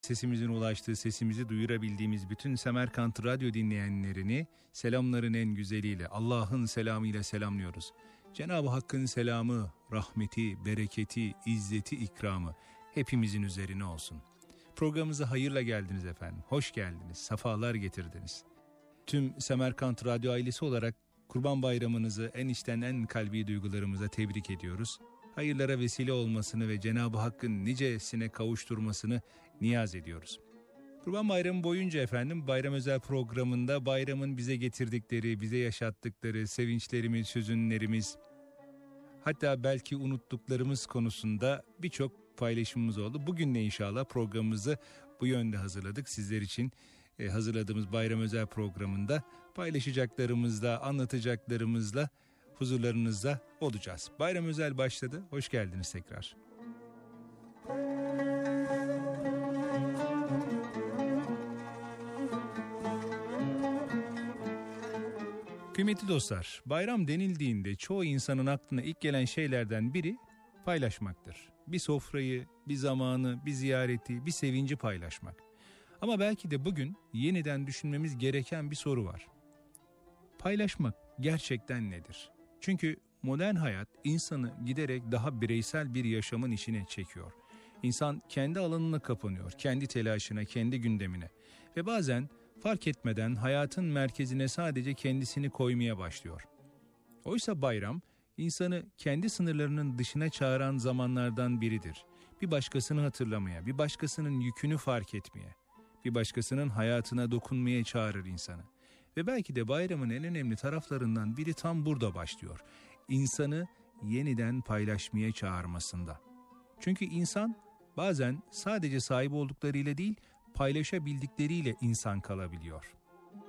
Sesimizin ulaştığı, sesimizi duyurabildiğimiz bütün Semerkant Radyo dinleyenlerini selamların en güzeliyle, Allah'ın selamıyla selamlıyoruz. Cenab-ı Hakk'ın selamı, rahmeti, bereketi, izzeti, ikramı hepimizin üzerine olsun. Programımıza hayırla geldiniz efendim. Hoş geldiniz, sefalar getirdiniz. Tüm Semerkant Radyo ailesi olarak Kurban Bayramınızı en içten en kalbi duygularımıza tebrik ediyoruz. Hayırlara vesile olmasını ve Cenab-ı Hakk'ın nicesine kavuşturmasını niyaz ediyoruz. Kurban Bayramı boyunca efendim bayram özel programında bayramın bize getirdikleri, bize yaşattıkları sevinçlerimiz, hüzünlerimiz, hatta belki unuttuklarımız konusunda birçok paylaşımımız oldu. Bugün de inşallah programımızı bu yönde hazırladık. Sizler için hazırladığımız bayram özel programında paylaşacaklarımızla, anlatacaklarımızla huzurlarınızda olacağız. Bayram özel başladı. Hoş geldiniz tekrar. Kıymetli dostlar, bayram denildiğinde çoğu insanın aklına ilk gelen şeylerden biri paylaşmaktır. Bir sofrayı, bir zamanı, bir ziyareti, bir sevinci paylaşmak. Ama belki de bugün yeniden düşünmemiz gereken bir soru var. Paylaşmak gerçekten nedir? Çünkü modern hayat insanı giderek daha bireysel bir yaşamın içine çekiyor. İnsan kendi alanına kapanıyor, kendi telaşına, kendi gündemine ve bazen fark etmeden hayatın merkezine sadece kendisini koymaya başlıyor. Oysa bayram insanı kendi sınırlarının dışına çağıran zamanlardan biridir. Bir başkasını hatırlamaya, bir başkasının yükünü fark etmeye, bir başkasının hayatına dokunmaya çağırır insanı. Ve belki de bayramın en önemli taraflarından biri tam burada başlıyor. İnsanı yeniden paylaşmaya çağırmasında. Çünkü insan bazen sadece sahip olduklarıyla değil, paylaşabildikleriyle insan kalabiliyor.